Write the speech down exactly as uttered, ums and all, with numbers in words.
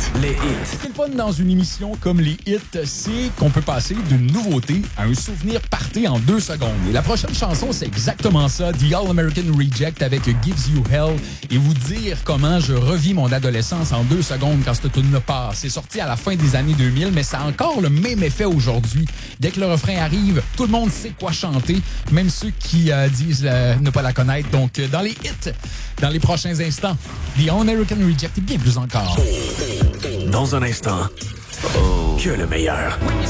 Les hits. Ce qui est le fun dans une émission comme les hits, c'est qu'on peut passer d'une nouveauté à un souvenir party en deux secondes. Et la prochaine chanson, c'est exactement ça, The All American Reject avec Gives You Hell, et vous dire comment je revis mon adolescence en deux secondes quand cette tune-là passe. C'est sorti à la fin des années deux mille, mais ça a encore le même effet aujourd'hui. Dès que le refrain arrive, tout le monde sait quoi chanter, même ceux qui euh, disent euh, ne pas la connaître. Donc, euh, dans les hits, dans les prochains instants, The All American Reject et bien plus encore. Dans un instant, oh, que le meilleur.